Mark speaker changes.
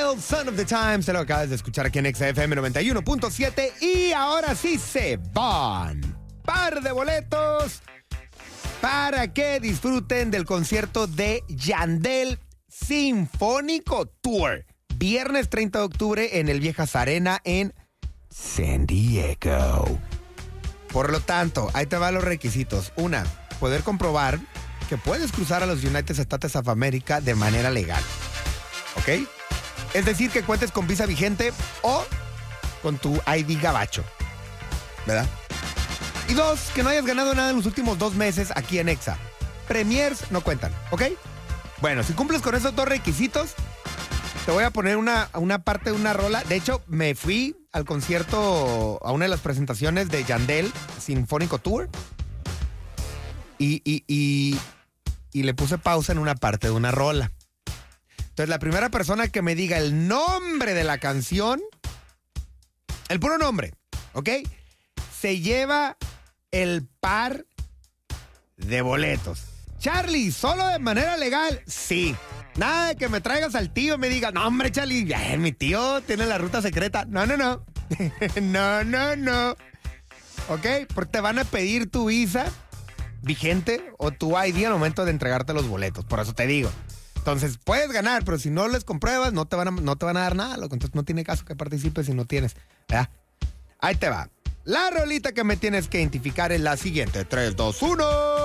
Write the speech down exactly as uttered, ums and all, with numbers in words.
Speaker 1: Adele, Son of the Times, te lo acabas de escuchar aquí en X F M noventa y uno punto siete y ahora sí se van. Par de boletos para que disfruten del concierto de Yandel Sinfónico Tour. Viernes treinta de octubre en el Viejas Arena en San Diego. Por lo tanto, ahí te van los requisitos. Una, poder comprobar que puedes cruzar a los United States of America de manera legal. ¿Ok? Es decir, que cuentes con visa vigente o con tu I D gabacho. ¿Verdad? Y dos, que no hayas ganado nada en los últimos dos meses aquí en Exa. Premiers no cuentan, ¿ok? Bueno, si cumples con esos dos requisitos, te voy a poner una, una parte de una rola. De hecho, me fui al concierto, a una de las presentaciones de Yandel Sinfónico Tour. Y, y, y, y le puse pausa en una parte de una rola. Entonces, la primera persona que me diga el nombre de la canción, el puro nombre, ¿ok? Se lleva el par de boletos. Charlie, ¿solo de manera legal? Sí. Nada de que me traigas al tío y me diga, no, hombre, Charlie, eh, mi tío tiene la ruta secreta. No, no, no. no, no, no. ¿Ok? Porque te van a pedir tu visa vigente o tu I D al momento de entregarte los boletos. Por eso te digo. Entonces, puedes ganar, pero si no les compruebas, no te van a, no te van a dar nada, loco. Entonces, no tiene caso que participes si no tienes. ¿Verdad? Ahí te va. La rolita que me tienes que identificar es la siguiente. tres, dos, uno.